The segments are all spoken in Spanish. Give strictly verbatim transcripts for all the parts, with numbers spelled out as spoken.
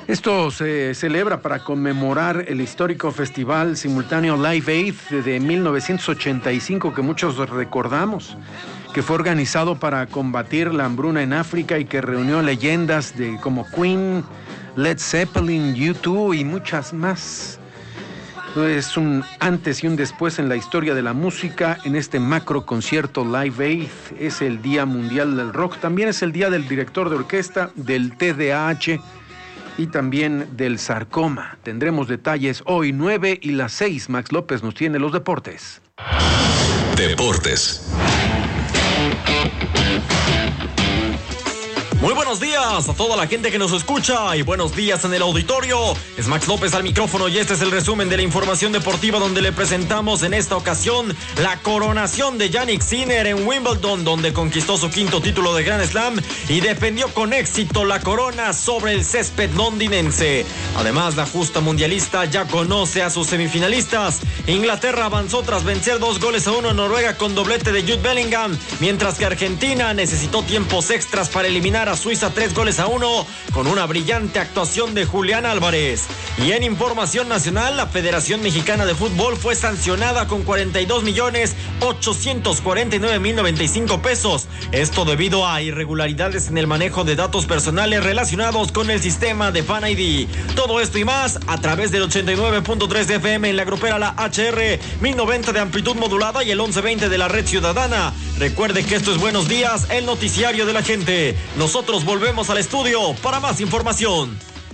Esto se celebra para conmemorar el histórico festival simultáneo Live Aid de mil novecientos ochenta y cinco que muchos recordamos, que fue organizado para combatir la hambruna en África y que reunió leyendas de como Queen, Led Zeppelin, U dos y muchas más. Es un antes y un después en la historia de la música en este macro concierto Live Aid. Es el Día Mundial del Rock, también es el Día del Director de Orquesta, del T D A H y también del sarcoma. Tendremos detalles hoy, nueve y las seis. Max López nos tiene los deportes. Deportes. Muy buenos días a toda la gente que nos escucha y buenos días en el auditorio. Es Max López al micrófono y este es el resumen de la información deportiva donde le presentamos en esta ocasión la coronación de Jannik Sinner en Wimbledon, donde conquistó su quinto título de Grand Slam y defendió con éxito la corona sobre el césped londinense. Además, la justa mundialista ya conoce a sus semifinalistas. Inglaterra avanzó tras vencer dos goles a uno a Noruega con doblete de Jude Bellingham, mientras que Argentina necesitó tiempos extras para eliminar a Suiza tres goles a uno con una brillante actuación de Julián Álvarez. Y en información nacional, la Federación Mexicana de Fútbol fue sancionada con cuarenta y dos millones ochocientos cuarenta y nueve mil noventa y cinco pesos. Esto debido a irregularidades en el manejo de datos personales relacionados con el sistema de Fan I D. Todo esto y más a través del ochenta y nueve punto tres de F M en la grupera La H R, mil noventa de amplitud modulada y el once veinte de la red ciudadana. Recuerde que esto es Buenos Días, el noticiario de la gente. Nosotros Nosotros volvemos al estudio para más información.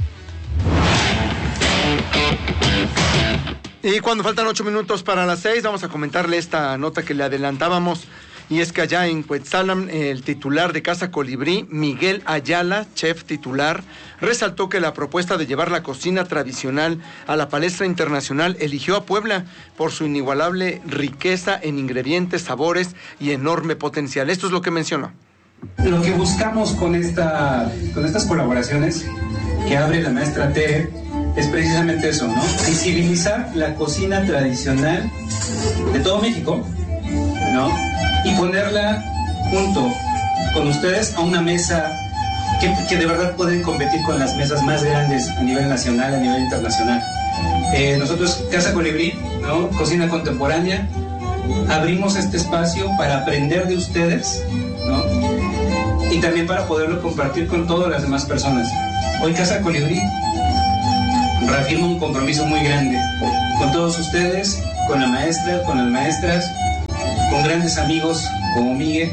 Y cuando faltan ocho minutos para las seis, vamos a comentarle esta nota que le adelantábamos. Y es que allá en Cuetzalan, el titular de Casa Colibrí, Miguel Ayala, chef titular, resaltó que la propuesta de llevar la cocina tradicional a la palestra internacional eligió a Puebla por su inigualable riqueza en ingredientes, sabores y enorme potencial. Esto es lo que mencionó. Lo que buscamos con, esta, con estas colaboraciones que abre la maestra Tere es precisamente eso, ¿no? Visibilizar la cocina tradicional de todo México, ¿no? Y ponerla junto con ustedes a una mesa que, que de verdad pueden competir con las mesas más grandes a nivel nacional, a nivel internacional. Eh, nosotros, Casa Colibrí, ¿no? Cocina contemporánea, abrimos este espacio para aprender de ustedes, ¿no? Y también para poderlo compartir con todas las demás personas. Hoy Casa Colibrí reafirma un compromiso muy grande con todos ustedes, con la maestra, con las maestras, con grandes amigos como Miguel.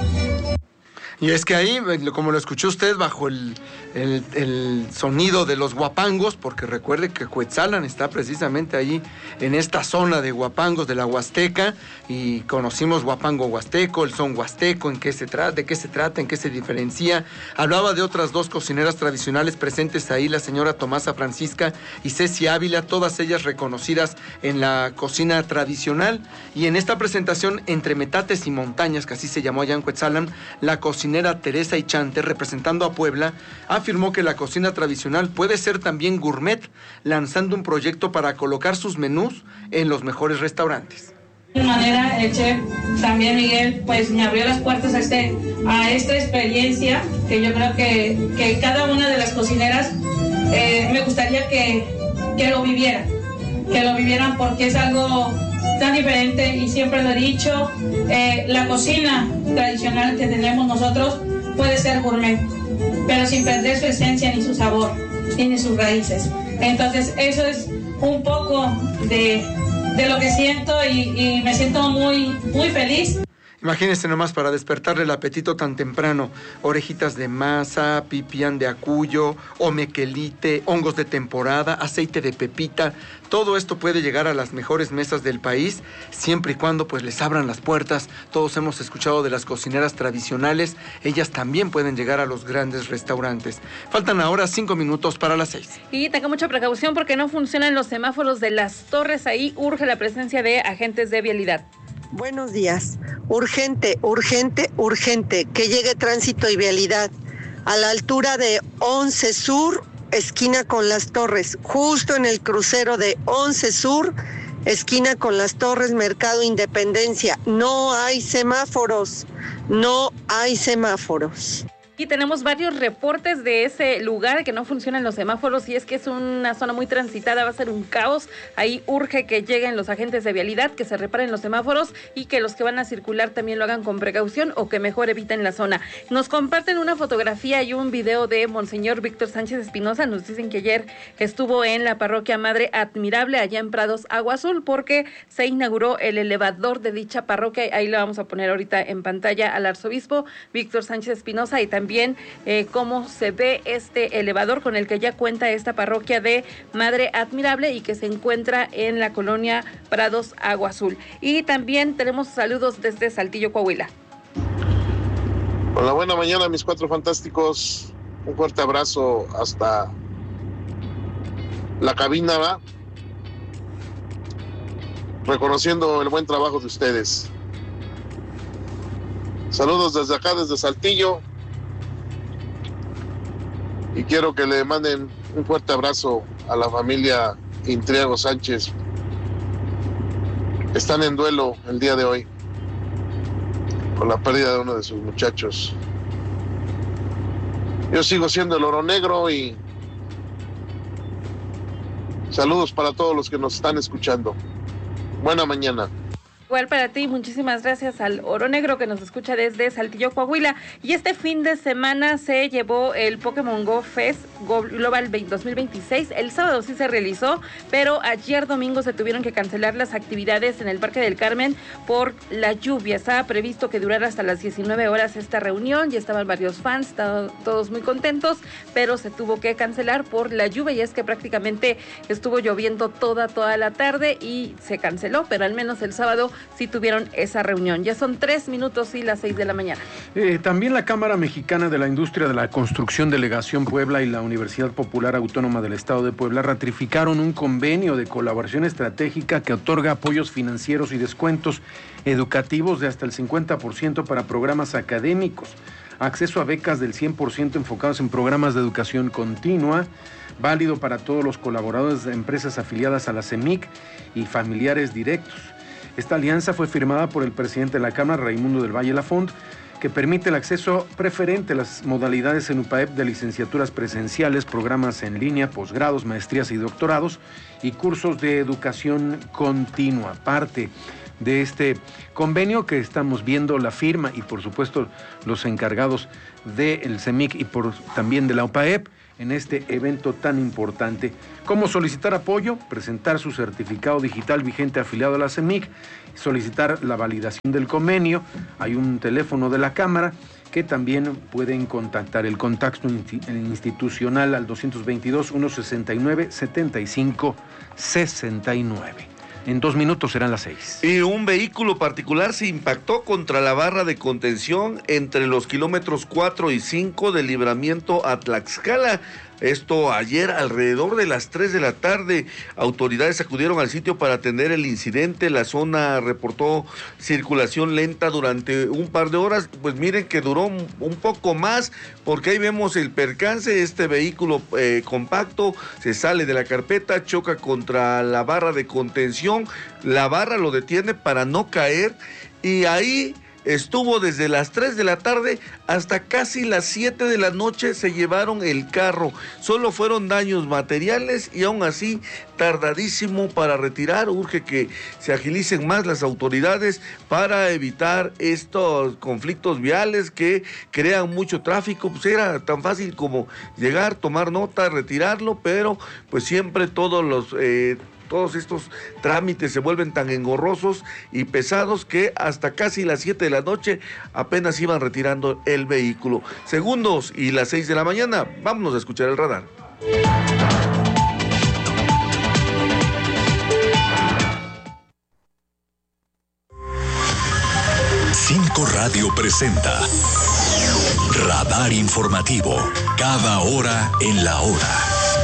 Y es que ahí, como lo escuchó usted, bajo el, el, el sonido de los guapangos, porque recuerde que Cuetzalan está precisamente ahí en esta zona de guapangos de la Huasteca, y conocimos guapango huasteco, el son huasteco, en qué se trata, de qué se trata, en qué se diferencia. Hablaba de otras dos cocineras tradicionales presentes ahí, la señora Tomasa Francisca y Ceci Ávila, todas ellas reconocidas en la cocina tradicional. Y en esta presentación, Entre Metates y Montañas, que así se llamó allá en Cuetzalan, la cocina Teresa Ichante, representando a Puebla, afirmó que la cocina tradicional puede ser también gourmet, lanzando un proyecto para colocar sus menús en los mejores restaurantes. De manera, el chef también Miguel pues me abrió las puertas a, este, a esta experiencia que yo creo que, que cada una de las cocineras eh, me gustaría que, que lo vivieran, que lo vivieran porque es algo tan diferente y siempre lo he dicho, eh, la cocina tradicional que tenemos nosotros puede ser gourmet, pero sin perder su esencia ni su sabor ni sus raíces. Entonces eso es un poco de, de lo que siento y, y me siento muy, muy feliz. Imagínense nomás, para despertarle el apetito tan temprano, orejitas de masa, pipián de acuyo, omequelite, hongos de temporada, aceite de pepita. Todo esto puede llegar a las mejores mesas del país, siempre y cuando pues les abran las puertas. Todos hemos escuchado de las cocineras tradicionales, ellas también pueden llegar a los grandes restaurantes. Faltan ahora cinco minutos para las seis. Y tenga mucha precaución porque no funcionan los semáforos de las torres, ahí urge la presencia de agentes de vialidad. Buenos días. Urgente, urgente, urgente, que llegue tránsito y vialidad a la altura de once Sur, esquina con Las Torres, justo en el crucero de once Sur, esquina con Las Torres, Mercado Independencia. No hay semáforos, no hay semáforos. Y tenemos varios reportes de ese lugar que no funcionan los semáforos y es que es una zona muy transitada, va a ser un caos. Ahí urge que lleguen los agentes de vialidad, que se reparen los semáforos y que los que van a circular también lo hagan con precaución o que mejor eviten la zona. Nos comparten una fotografía y un video de Monseñor Víctor Sánchez Espinosa. Nos dicen que ayer estuvo en la parroquia Madre Admirable allá en Prados, Agua Azul, porque se inauguró el elevador de dicha parroquia. Ahí le vamos a poner ahorita en pantalla al arzobispo Víctor Sánchez Espinosa y también También eh, cómo se ve este elevador con el que ya cuenta esta parroquia de Madre Admirable y que se encuentra en la colonia Prados Agua Azul. Y también tenemos saludos desde Saltillo, Coahuila. Hola, buena mañana mis cuatro fantásticos. Un fuerte abrazo hasta la cabina, ¿va? Reconociendo el buen trabajo de ustedes. Saludos desde acá, desde Saltillo. Y quiero que le manden un fuerte abrazo a la familia Intriago Sánchez. Están en duelo el día de hoy con la pérdida de uno de sus muchachos. Yo sigo siendo el Oro Negro y saludos para todos los que nos están escuchando. Buena mañana. Igual para ti, muchísimas gracias al Oro Negro que nos escucha desde Saltillo, Coahuila. Y este fin de semana se llevó el Pokémon Go Fest Global dos mil veintiséis. El sábado sí se realizó, pero ayer domingo se tuvieron que cancelar las actividades en el Parque del Carmen por la lluvia. Estaba previsto que durara hasta las diecinueve horas esta reunión, ya estaban varios fans, estaban todos muy contentos, pero se tuvo que cancelar por la lluvia y es que prácticamente estuvo lloviendo toda, toda la tarde y se canceló, pero al menos el sábado sí tuvieron esa reunión. Ya son tres minutos y las seis de la mañana. Eh, también la Cámara Mexicana de la Industria de la Construcción Delegación Puebla y la Universidad Popular Autónoma del Estado de Puebla ratificaron un convenio de colaboración estratégica que otorga apoyos financieros y descuentos educativos de hasta el cincuenta por ciento para programas académicos, acceso a becas del cien por ciento enfocados en programas de educación continua, válido para todos los colaboradores de empresas afiliadas a la CEMIC y familiares directos. Esta alianza fue firmada por el presidente de la Cámara, Raimundo del Valle Lafont, que permite el acceso preferente a las modalidades en U P A E P de licenciaturas presenciales, programas en línea, posgrados, maestrías y doctorados y cursos de educación continua. Parte de este convenio que estamos viendo la firma y por supuesto los encargados del CEMIC y por, también de la U P A E P en este evento tan importante. ¿Cómo solicitar apoyo? Presentar su certificado digital vigente afiliado a la CEMIC, solicitar la validación del convenio. Hay un teléfono de la Cámara que también pueden contactar. El contacto institucional al doscientos veintidós, ciento sesenta y nueve, setenta y cinco sesenta y nueve. En dos minutos serán las seis. Y un vehículo particular se impactó contra la barra de contención entre los kilómetros cuatro y cinco del libramiento a Tlaxcala. Esto ayer alrededor de las tres de la tarde. Autoridades acudieron al sitio para atender el incidente. La zona reportó circulación lenta durante un par de horas. Pues miren que duró un, un poco más, porque ahí vemos el percance. Este vehículo eh, compacto se sale de la carpeta, choca contra la barra de contención. La barra lo detiene para no caer y ahí estuvo desde las tres de la tarde hasta casi las siete de la noche. Se llevaron el carro. Solo fueron daños materiales y aún así tardadísimo para retirar. Urge que se agilicen más las autoridades para evitar estos conflictos viales que crean mucho tráfico. Pues era tan fácil como llegar, tomar nota, retirarlo, pero pues siempre todos los... Eh, Todos estos trámites se vuelven tan engorrosos y pesados que hasta casi las siete de la noche apenas iban retirando el vehículo. Segundos y las seis de la mañana, vámonos a escuchar el radar. Cinco Radio presenta Radar Informativo, cada hora en la hora.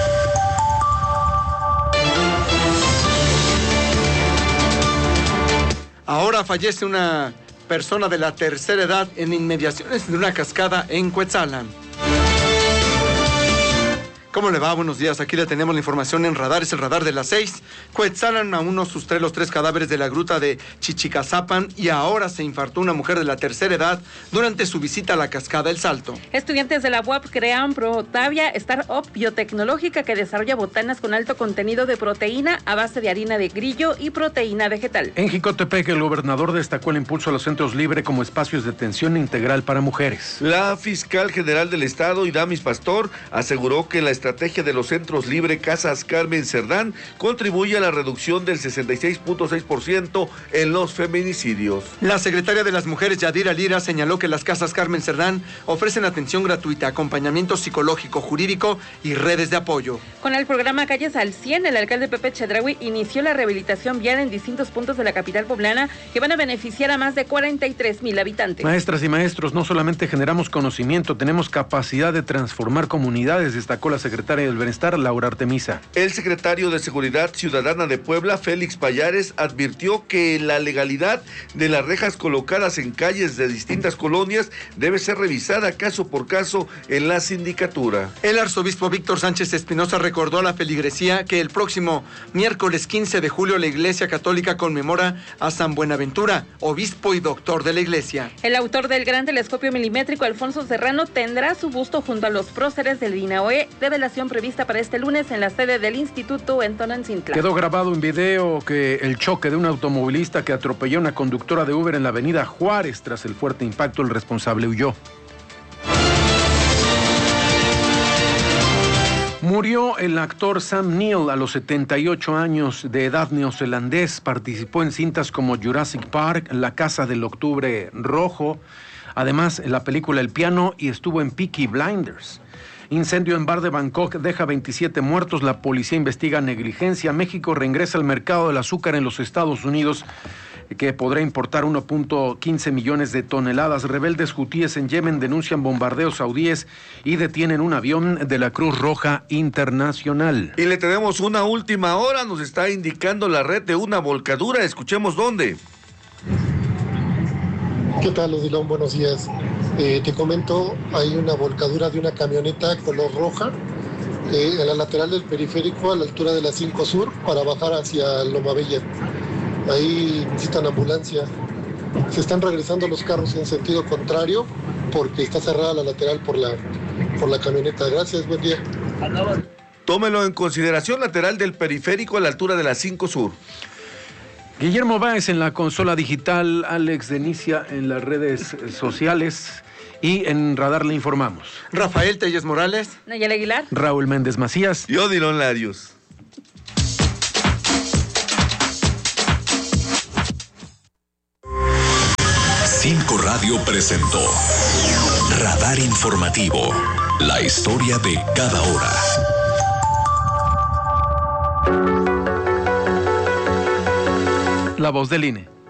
Ahora fallece una persona de la tercera edad en inmediaciones de una cascada en Cuetzalan. ¿Cómo le va? Buenos días. Aquí le tenemos la información en radar. Es el radar de las seis. Coetzalan a uno sus tres, los tres cadáveres de la gruta de Chichicazapan y ahora se infartó una mujer de la tercera edad durante su visita a la cascada El Salto. Estudiantes de la U A P crean Protavia, startup biotecnológica que desarrolla botanas con alto contenido de proteína a base de harina de grillo y proteína vegetal. En Jicotepec, el gobernador destacó el impulso a los centros libres como espacios de atención integral para mujeres. La fiscal general del estado, Idamis Pastor, aseguró que la estrategia de los centros libre Casas Carmen Cerdán contribuye a la reducción del sesenta y seis punto seis por ciento en los feminicidios. La secretaria de las Mujeres, Yadira Lira, señaló que las Casas Carmen Cerdán ofrecen atención gratuita, acompañamiento psicológico, jurídico y redes de apoyo. Con el programa Calles al cien, el alcalde Pepe Chedraui inició la rehabilitación vial en distintos puntos de la capital poblana que van a beneficiar a más de cuarenta y tres mil habitantes. Maestras y maestros, no solamente generamos conocimiento, tenemos capacidad de transformar comunidades, destacó la secretaria del Bienestar, Laura Artemisa. El secretario de Seguridad Ciudadana de Puebla, Félix Payares, advirtió que la legalidad de las rejas colocadas en calles de distintas colonias debe ser revisada caso por caso en la sindicatura. El arzobispo Víctor Sánchez Espinosa recordó a la feligresía que el próximo miércoles quince de julio la Iglesia Católica conmemora a San Buenaventura, obispo y doctor de la Iglesia. El autor del gran telescopio milimétrico, Alfonso Serrano, tendrá su busto junto a los próceres del INAOE de velación prevista para este lunes en la sede del instituto en Tonantzintla. Quedó grabado en video que el choque de un automovilista que atropelló a una conductora de Uber en la avenida Juárez. Tras el fuerte impacto, el responsable huyó. Murió el actor Sam Neill a los setenta y ocho años de edad, neozelandés. Participó en cintas como Jurassic Park, La Casa del Octubre Rojo, además en la película El Piano, y estuvo en Peaky Blinders. Incendio en bar de Bangkok deja veintisiete muertos. La policía investiga negligencia. México reingresa al mercado del azúcar en los Estados Unidos, que podrá importar uno punto quince millones de toneladas. Rebeldes hutíes en Yemen denuncian bombardeos saudíes y detienen un avión de la Cruz Roja Internacional. Y le tenemos una última hora. Nos está indicando la red de una volcadura. Escuchemos dónde. ¿Qué tal, Odilón? Buenos días. Eh, te comento, hay una volcadura de una camioneta color roja eh, en la lateral del periférico a la altura de la cinco Sur para bajar hacia Loma Bella. Ahí necesitan ambulancia. Se están regresando los carros en sentido contrario porque está cerrada la lateral por la, por la camioneta. Gracias, buen día. Tómelo en consideración, lateral del periférico a la altura de la cinco Sur. Guillermo Báez en la consola digital, Alex Denicia en las redes sociales y en Radar le informamos. Rafael Telles Morales, Nayel Aguilar, Raúl Méndez Macías y Odilon Larios. Cinco Radio presentó Radar Informativo, la historia de cada hora. La voz del I N E.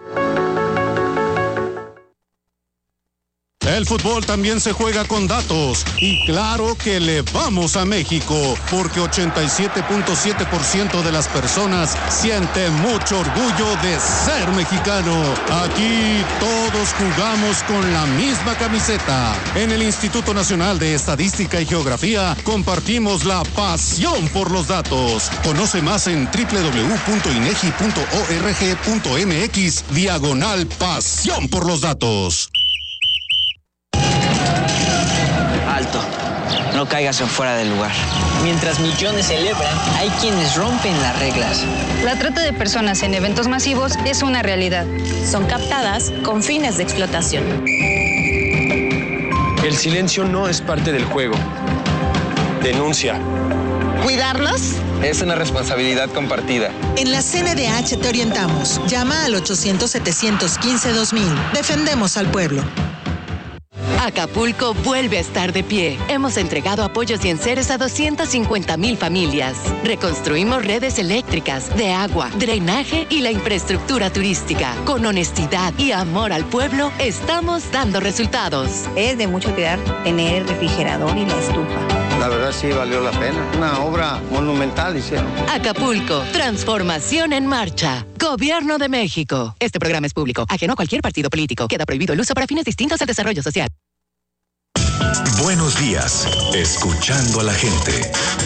El fútbol también se juega con datos y claro que le vamos a México porque ochenta y siete punto siete por ciento de las personas siente mucho orgullo de ser mexicano. Aquí todos jugamos con la misma camiseta. En el Instituto Nacional de Estadística y Geografía compartimos la pasión por los datos. Conoce más en doble u doble u doble u punto inegi punto org punto mx diagonal pasión por los datos. Alto, no caigas en fuera del lugar. Mientras millones celebran, hay quienes rompen las reglas. La trata de personas en eventos masivos es una realidad. Son captadas con fines de explotación. El silencio no es parte del juego. Denuncia. ¿Cuidarnos? Es una responsabilidad compartida. En la C N D H te orientamos. Llama al ochocientos, setecientos quince, dos mil. Defendemos al pueblo. Acapulco vuelve a estar de pie. Hemos entregado apoyos y enseres a doscientas cincuenta mil familias. Reconstruimos redes eléctricas, de agua, drenaje y la infraestructura turística. Con honestidad y amor al pueblo, estamos dando resultados. Es de mucho cuidar tener el refrigerador y la estufa. La verdad sí valió la pena. Una obra monumental hicieron. Acapulco, transformación en marcha. Gobierno de México. Este programa es público, ajeno a cualquier partido político. Queda prohibido el uso para fines distintos al desarrollo social. Buenos días, escuchando a la gente.